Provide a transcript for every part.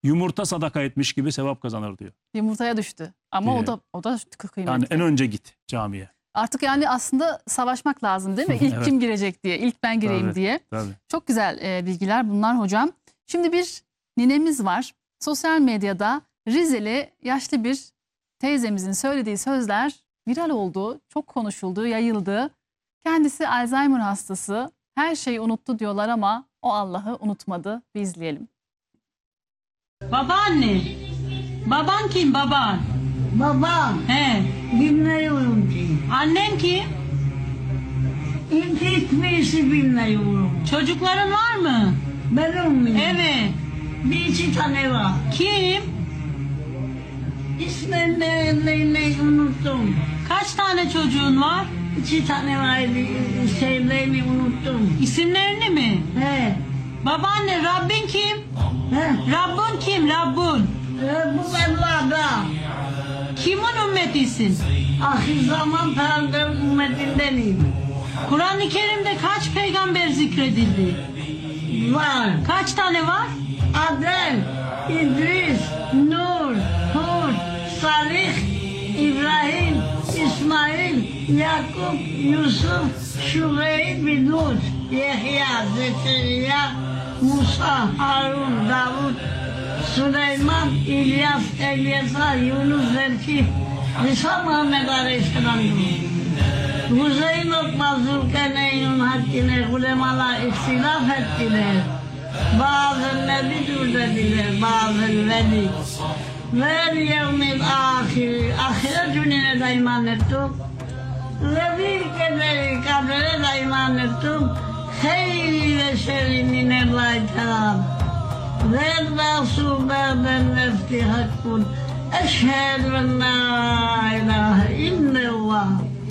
Yumurta sadaka etmiş gibi sevap kazanır diyor. Yumurtaya düştü. Ama Diye. o da kıymetli. Yani en önce git camiye. Artık yani aslında savaşmak lazım değil mi? İlk Evet. kim girecek diye, ilk ben gireyim Tabii, diye. Tabii. Çok güzel bilgiler bunlar hocam. Şimdi bir ninemiz var. Sosyal medyada Rizeli yaşlı bir teyzemizin söylediği sözler viral oldu, çok konuşuldu, yayıldı. Kendisi Alzheimer hastası. Her şeyi unuttu diyorlar ama o Allah'ı unutmadı. Bir izleyelim. Babaanne. Baban kim baban? Babam He. bilmiyorum ki. Annen kim? Hiçbirisi bilmiyorum. Çocukların var mı? Benim mi? Evet. Bir iki tane var. Kim? İsmini unuttum. Kaç tane çocuğun var? İki tane var. Şeylerini unuttum. İsimlerini mi? He. Babaanne Rabbin kim? He. Rabbun kim? Rabbun. Bu Mevla'da. Kimin ümmetisin? Ahir zaman peygamber ümmetindenim. Kur'an-ı Kerim'de kaç peygamber zikredildi? Var. Kaç tane var? Adem, İdris, Nur, Hud, Salih, İbrahim, İsmail, Yakup, Yusuf, Şureyb, Lut, Yahya, Zekeriya, Musa, Harun, Davud, Süleyman, İlyas, Elyasa, Yunus, Zelkif, İsa Muhammed Aleyhisselam. Hüseyin Okmaz, Zülkeneyn'in hakkine ulemalar ihtilaf ettiler. Bazı nebidir dediler, bazı veli. Ve yevmil ahir, ahiret gününe de iman ettim. Ve bir kadere de iman ettim. Hayri ve şerri minellâhi teâlâ. Ve Resul bâden nefsi hakkun. Eşhedü en la ilahe illallah.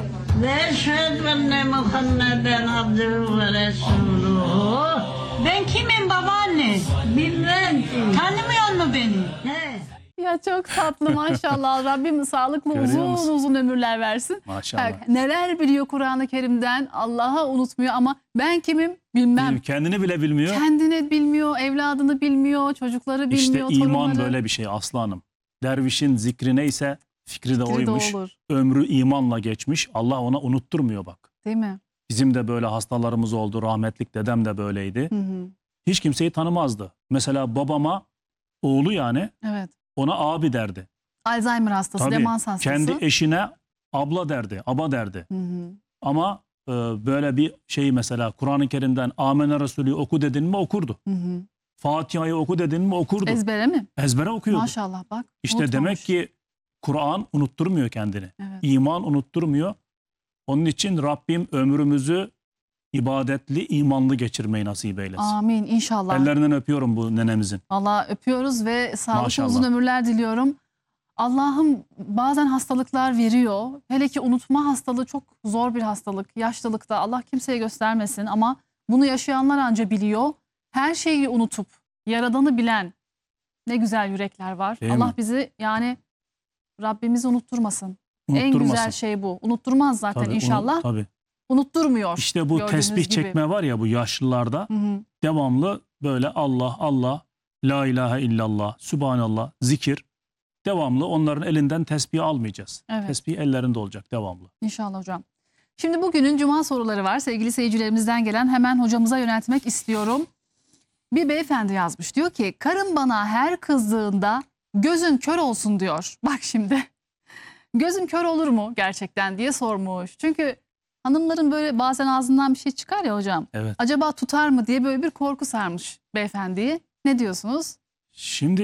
Ve eşhedü enne Muhammeden abdühü ve resuluhu. Ben kimim babaanne? Bilmem ki. Tanımıyor musun beni? He. Ya çok tatlı maşallah. Rabbim sağlıklı Görüyor musun? uzun ömürler versin. Maşallah. Bak, neler biliyor Kur'an-ı Kerim'den, Allah'a unutmuyor ama ben kimim bilmem. Kendini bile bilmiyor. Kendini bilmiyor, evladını bilmiyor, çocukları İşte bilmiyor, iman torunları. böyle bir şey aslanım. Dervişin zikri neyse fikri de Fikri de oymuş. olur. Ömrü imanla geçmiş. Allah ona unutturmuyor bak. Değil mi? Bizim de böyle hastalarımız oldu. Rahmetlik dedem de böyleydi. Hı hı. Hiç kimseyi tanımazdı. Mesela babama oğlu yani Evet. ona abi derdi. Alzheimer hastası, Tabii demans hastası. kendi eşine abla derdi, aba derdi. Hı hı. Ama böyle bir şey mesela Kur'an-ı Kerim'den Amene Resulü oku dedin mi okurdu. Hı hı. Fatiha'yı oku dedin mi okurdu. Ezbere mi? Ezbere okuyordu. Maşallah bak. İşte unutmamış. demek ki Kur'an unutturmuyor kendini. Evet. İman unutturmuyor. Onun için Rabbim ömrümüzü ibadetli, imanlı geçirmeyi nasip eylesin. Amin inşallah. Ellerinden öpüyorum bu nenemizin. Valla öpüyoruz ve sağlıklı Maşallah. uzun ömürler diliyorum. Allah'ım bazen hastalıklar veriyor. Hele ki unutma hastalığı çok zor bir hastalık. Yaşlılıkta Allah kimseye göstermesin ama bunu yaşayanlar anca biliyor. Her şeyi unutup Yaradan'ı bilen ne güzel yürekler var. Değil Allah mi? bizi yani Rabbimizi unutturmasın. En Unutturmasın. güzel şey bu. Unutturmaz zaten Tabii, inşallah. tabii. Unutturmuyor. İşte bu gördüğünüz tesbih gibi. çekme var ya bu yaşlılarda Hı hı. devamlı böyle Allah Allah, la ilahe illallah, subhanallah, zikir. Devamlı onların elinden tesbih almayacağız. Evet. Tesbih ellerinde olacak devamlı. İnşallah hocam. Şimdi bugünün cuma soruları var. Sevgili seyircilerimizden gelen hemen hocamıza yöneltmek istiyorum. Bir beyefendi yazmış. Diyor ki karım bana her kızdığında gözün kör olsun diyor. Bak şimdi gözüm kör olur mu gerçekten diye sormuş. Çünkü hanımların böyle bazen ağzından bir şey çıkar ya hocam. Evet. Acaba tutar mı diye böyle bir korku sarmış beyefendiyi. Ne diyorsunuz? Şimdi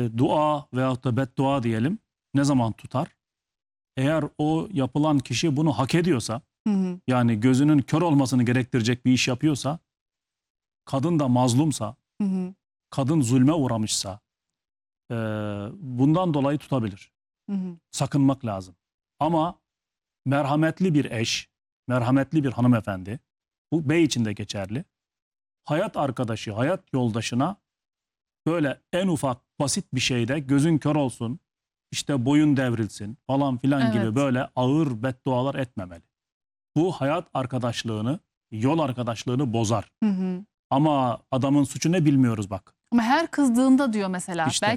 dua veyahut da beddua diyelim ne zaman tutar? Eğer o yapılan kişi bunu hak ediyorsa, Hı hı. yani gözünün kör olmasını gerektirecek bir iş yapıyorsa, kadın da mazlumsa, Hı hı. kadın zulme uğramışsa bundan dolayı tutabilir. Hı hı. Sakınmak lazım. Ama merhametli bir eş, merhametli bir hanımefendi, bu bey için de geçerli. Hayat arkadaşı, hayat yoldaşına böyle en ufak basit bir şeyde gözün kör olsun, işte boyun devrilsin falan filan Evet. gibi böyle ağır beddualar etmemeli. Bu hayat arkadaşlığını, yol arkadaşlığını bozar. Hı hı. Ama adamın suçu ne bilmiyoruz bak. Ama her kızdığında diyor mesela. İşte. Belki